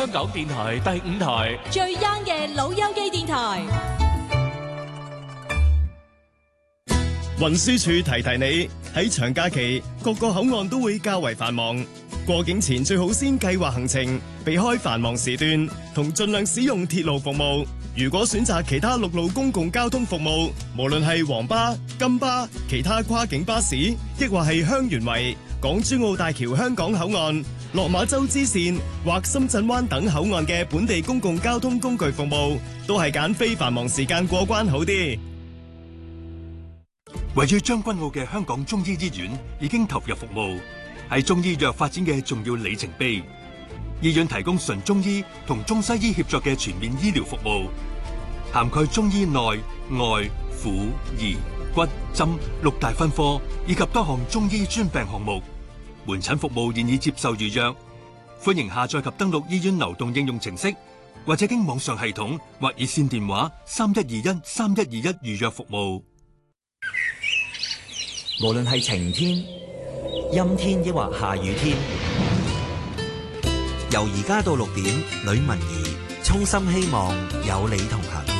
香港電台第5台， 最 young 嘅老友記電台。 運輸署提提你，喺長假期各個口岸都會較為繁忙，過境前最好先計劃行程，避開繁忙時段，同盡量使用鐵路服務。如果選擇其他陸路公共交通服務，無論係黃巴、金巴、其他跨境巴士，抑或係香園圍、港珠澳大橋香港口岸、落馬洲支線或深圳灣等口岸嘅本地公共交通工具服務，都係揀非繁忙時間過關好啲。 位於將軍澳嘅香港中醫醫院已經投入服務，係中醫藥發展嘅重要里程碑。醫院提供純中醫同中西醫協作嘅全面醫療服務，涵蓋中醫內外婦兒骨針6大分科以及多項中醫專病項目。門診服務現已接受預約，歡迎下載及登錄醫院流動應用程式，或者經網上系統或熱線電話3121預約服務。 無論係晴天、陰天抑或下雨天，由而家到6點，呂文儀衷心希望有你同行。